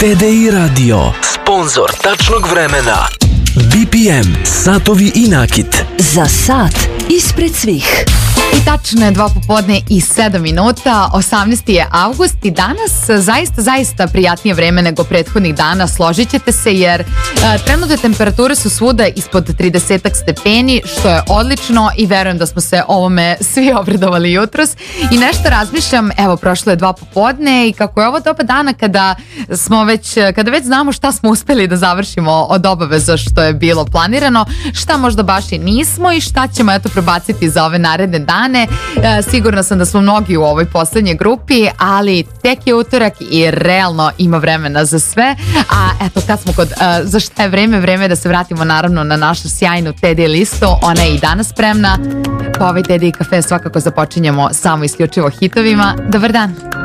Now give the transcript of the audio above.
TDI Radio, sponsor tačnog vremena. BPM, satovi i nakit. Za sat ispred svih. I tačno je 2:07 minuta, 18. je avgust i danas zaista prijatnije vreme nego prethodnih dana, složit ćete se, jer trenutne temperature su svuda ispod 30 stepeni, što je odlično i verujem da smo se ovome svi obradovali jutros. I nešto razmišljam, evo prošlo je 2 popodne i kako je ovo doba dana kada već znamo šta smo uspeli da završimo od obaveza što je bilo planirano, šta možda baš i nismo i šta ćemo prebaciti za ove naredne dane. Sigurna sam da smo mnogi u ovoj poslednjoj grupi, ali tek je utorak i realno ima vremena za sve. A eto, kad smo kod za šta je vreme, vreme je da se vratimo naravno na našu sjajnu TDI listu. Ona je i danas spremna. Po ovaj TDI kafe svakako započinjemo samo isključivo hitovima. Dobar dan!